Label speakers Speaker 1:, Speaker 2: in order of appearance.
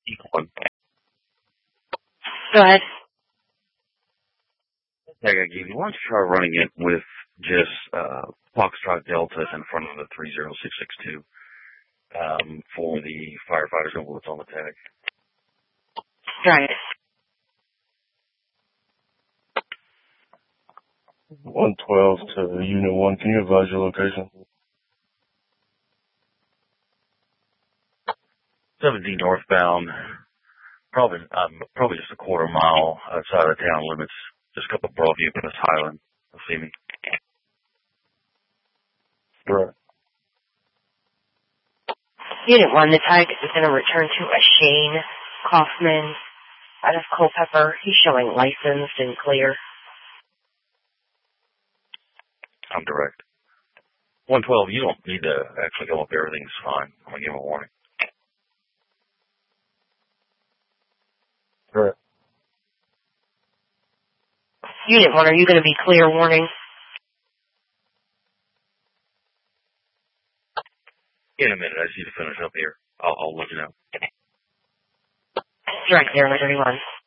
Speaker 1: Equal.
Speaker 2: Go ahead.
Speaker 1: Tag I gave you. Why don't you try running it with just Foxtrot Delta in front of the 30662 for the firefighters and what's on the tag.
Speaker 2: Right.
Speaker 3: 112 to Unit 1. Can you advise your location?
Speaker 1: 17 northbound. Probably just a quarter mile outside of the town limits. Just a couple of Broadview and Highland. You'll see me.
Speaker 3: Right.
Speaker 2: Unit 1, the tag is going to return to a Shane Kaufman out of Culpeper. He's showing licensed and clear.
Speaker 1: I'm direct. 112, you don't need to actually go up. Everything's fine. I'm going to give him a warning.
Speaker 3: Right.
Speaker 2: Unit 1, are you going to be clear warning?
Speaker 1: In a minute, I just need to finish up here. I'll let you know.
Speaker 2: Direct 031.